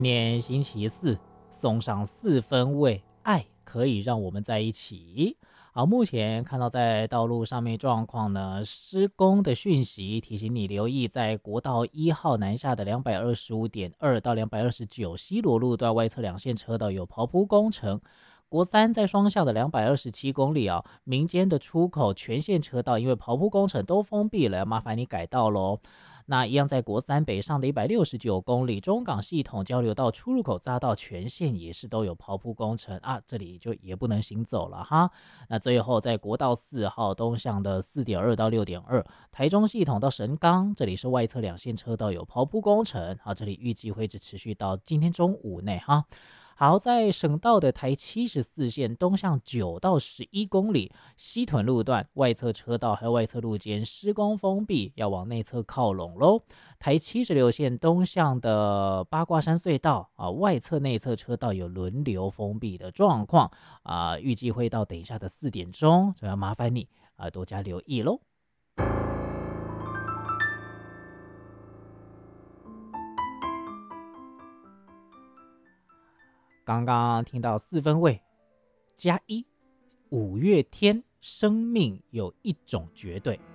年星期四送上4分位，爱可以让我们在一起。好，目前看到在道路上面状况呢，施工的讯息提醒你留意，在国道1号南下的225.2到229西螺路段外侧2线车道有刨铺工程。国三在双向的227公里啊，民间的出口全线车道因为刨铺工程都封闭了，麻烦你改道喽。那一样在国三北上的169公里，中港系统交流道出入口匝道全线也是都有刨铺工程啊，这里就也不能行走了哈。那最后在国道4号东向的4.2到6.2，台中系统到神冈，这里是外侧2线车道有刨铺工程啊，这里预计会一直持续到今天中午内哈。好，在省道的台74线东向9到11公里，西屯路段外侧车道还有外侧路肩施工封闭，要往内侧靠拢喽。台76线东向的八卦山隧道啊，外侧内侧车道有轮流封闭的状况啊，预计会到等一下的4点钟，所以要麻烦你啊多加留意喽。刚刚听到4分位加1，5月天生命有一种绝对。